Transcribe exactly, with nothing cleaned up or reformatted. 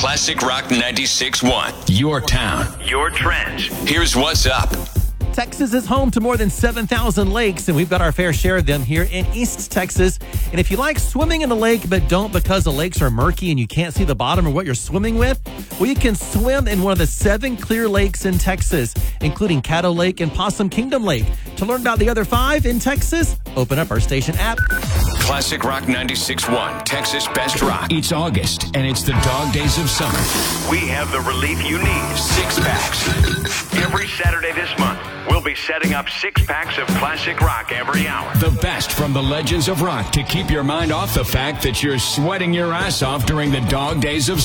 Classic Rock ninety-six point one. Your town. Your trends. Here's what's up. Texas is home to more than seven thousand lakes, and we've got our fair share of them here in East Texas. And if you like swimming in a lake but don't because the lakes are murky and you can't see the bottom of what you're swimming with, well, you can swim in one of the seven clear lakes in Texas, including Caddo Lake and Possum Kingdom Lake. To learn about the other five in Texas, open up our station app. Classic Rock ninety-six point one, Texas Best Rock. It's August, and it's the dog days of summer. We have the relief you need. Six packs. Every Saturday this month, we'll be setting up six packs of classic rock every hour. The best from the legends of rock to keep your mind off the fact that you're sweating your ass off during the dog days of